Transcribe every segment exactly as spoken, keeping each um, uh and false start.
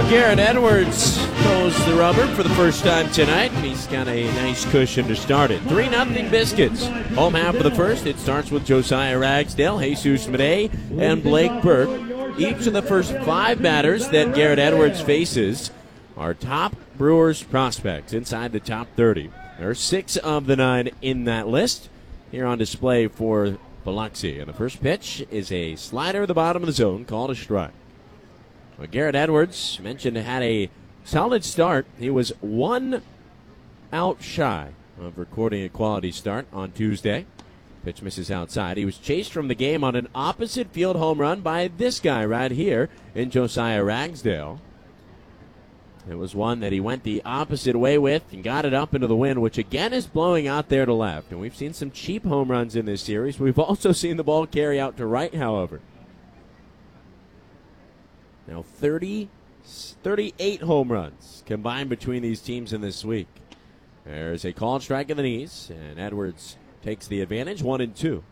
Garrett Edwards throws the rubber for the first time tonight, and he's got a nice cushion to start it. three nothing Biscuits. Home half of the first. It starts with Josiah Ragsdale, Jesus Madej, and Blake Burke. Each of the first five batters that Garrett Edwards faces are top Brewers prospects inside the top thirty. There are six of the nine in that list here on display for Biloxi. And the first pitch is a slider at the bottom of the zone called a strike. Well, Garrett Edwards mentioned had a solid start. He was one out shy of recording a quality start on Tuesday. Pitch misses outside. He was chased from the game on an opposite field home run by this guy right here in Josiah Ragsdale. It was one that he went the opposite way with and got it up into the wind, which again is blowing out there to left. And we've seen some cheap home runs in this series. We've also seen the ball carry out to right, however. Now thirty, thirty-eight home runs combined between these teams in this week. There's a called strike in the knees, and Edwards takes the advantage, one and two.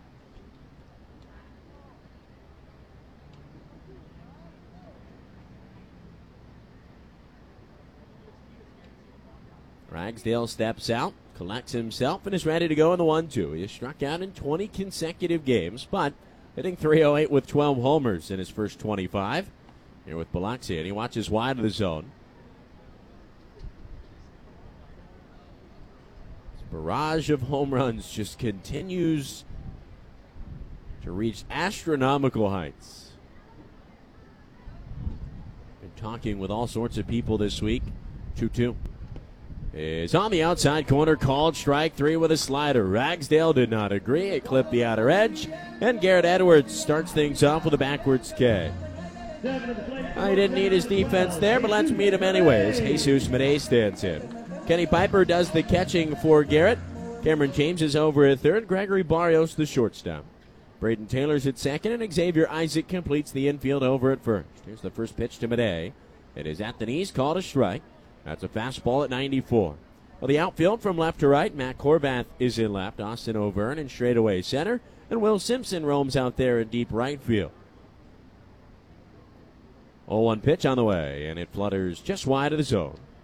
Ragsdale steps out, collects himself, and is ready to go in the one two. He has struck out in twenty consecutive games, but hitting three oh eight with twelve homers in his first twenty-five. Here with Biloxi, and he watches wide of the zone. This barrage of home runs just continues to reach astronomical heights. Been talking with all sorts of people this week. two two. Is on the outside corner, called strike three with a slider. Ragsdale did not agree. It clipped the outer edge, and Garrett Edwards starts things off with a backwards K. I didn't need his defense there, but let's meet him anyways. Jesus Madej stands in. Kenny Piper does the catching for Garrett. Cameron James is over at third. Gregory Barrios the shortstop. Braden Taylor's at second, and Xavier Isaac completes the infield over at first. Here's the first pitch to Madej. It is at the knees, called a strike. That's a fastball at ninety-four. Well, the outfield from left to right, Matt Horvath is in left, Austin O'Verne in straightaway center, and Will Simpson roams out there in deep right field. oh one pitch on the way, and it flutters just wide of the zone.